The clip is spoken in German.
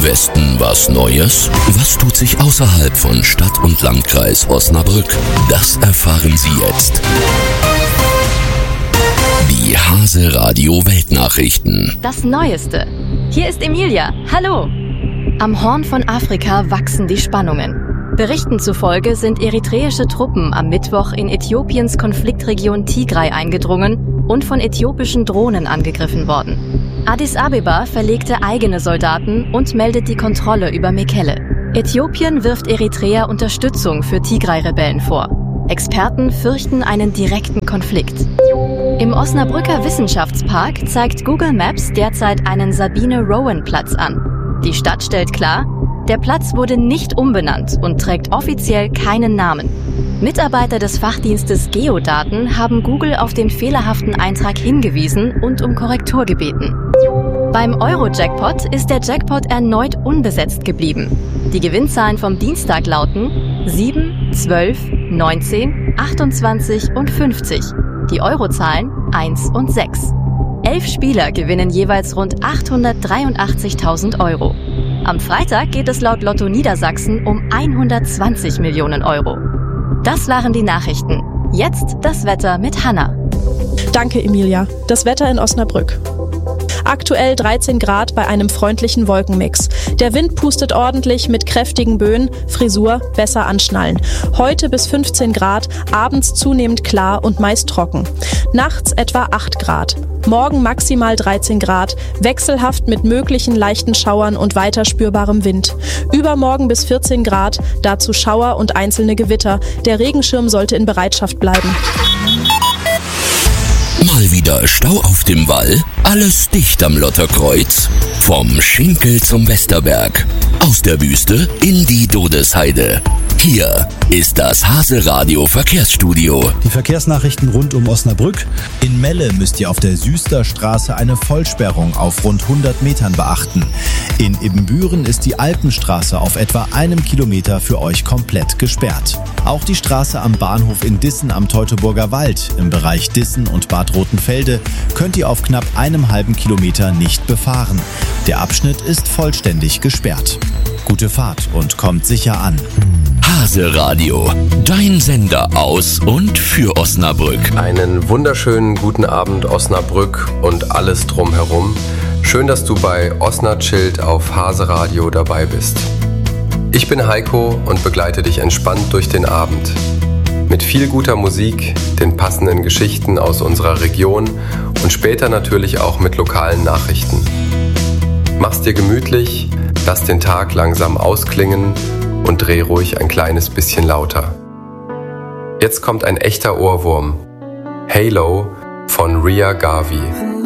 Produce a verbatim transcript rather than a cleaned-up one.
Westen was Neues? Was tut sich außerhalb von Stadt und Landkreis Osnabrück? Das erfahren Sie jetzt. Die Hase Radio Weltnachrichten. Das Neueste. Hier ist Emilia. Hallo. Am Horn von Afrika wachsen die Spannungen. Berichten zufolge sind eritreische Truppen am Mittwoch in Äthiopiens Konfliktregion Tigray eingedrungen und von äthiopischen Drohnen angegriffen worden. Addis Abeba verlegte eigene Soldaten und meldet die Kontrolle über Mekelle. Äthiopien wirft Eritrea Unterstützung für Tigray-Rebellen vor. Experten fürchten einen direkten Konflikt. Im Osnabrücker Wissenschaftspark zeigt Google Maps derzeit einen Sabine-Rowan-Platz an. Die Stadt stellt klar, der Platz wurde nicht umbenannt und trägt offiziell keinen Namen. Mitarbeiter des Fachdienstes Geodaten haben Google auf den fehlerhaften Eintrag hingewiesen und um Korrektur gebeten. Beim Euro-Jackpot ist der Jackpot erneut unbesetzt geblieben. Die Gewinnzahlen vom Dienstag lauten sieben, zwölf, neunzehn, achtundzwanzig und fünfzig. Die Eurozahlen eins und sechs. Elf Spieler gewinnen jeweils rund achthundertdreiundachtzigtausend Euro. Am Freitag geht es laut Lotto Niedersachsen um hundertzwanzig Millionen Euro. Das waren die Nachrichten. Jetzt das Wetter mit Hanna. Danke, Emilia. Das Wetter in Osnabrück. Aktuell dreizehn Grad bei einem freundlichen Wolkenmix. Der Wind pustet ordentlich mit kräftigen Böen, Frisur besser anschnallen. Heute bis fünfzehn Grad, abends zunehmend klar und meist trocken. Nachts etwa acht Grad. Morgen maximal dreizehn Grad, wechselhaft mit möglichen leichten Schauern und weiter spürbarem Wind. Übermorgen bis vierzehn Grad, dazu Schauer und einzelne Gewitter. Der Regenschirm sollte in Bereitschaft bleiben. Mal wieder Stau auf dem Wall? Alles dicht am Lotterkreuz? Vom Schinkel zum Westerberg. Aus der Wüste in die Dodesheide. Hier ist das Hase Radio Verkehrsstudio. Die Verkehrsnachrichten rund um Osnabrück. In Melle müsst ihr auf der Süsterstraße eine Vollsperrung auf rund hundert Metern beachten. In Ibbenbüren ist die Alpenstraße auf etwa einem Kilometer für euch komplett gesperrt. Auch die Straße am Bahnhof in Dissen am Teutoburger Wald im Bereich Dissen und Bad Rotenfelde könnt ihr auf knapp einem halben Kilometer nicht befahren. Der Abschnitt ist vollständig gesperrt. Gute Fahrt und kommt sicher an. Hase Radio, dein Sender aus und für Osnabrück. Einen wunderschönen guten Abend Osnabrück und alles drumherum. Schön, dass du bei Osnachillt auf Hase Radio dabei bist. Ich bin Heiko und begleite dich entspannt durch den Abend. Mit viel guter Musik, den passenden Geschichten aus unserer Region und später natürlich auch mit lokalen Nachrichten. Mach's dir gemütlich, lass den Tag langsam ausklingen und dreh ruhig ein kleines bisschen lauter. Jetzt kommt ein echter Ohrwurm. Halo von Ria Garvey.